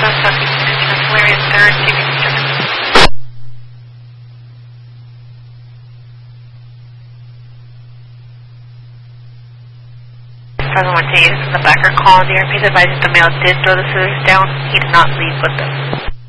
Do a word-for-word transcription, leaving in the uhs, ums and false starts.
seven one two, this is the backer call. The R P is advising the male did throw the scissors down. He did not leave with them.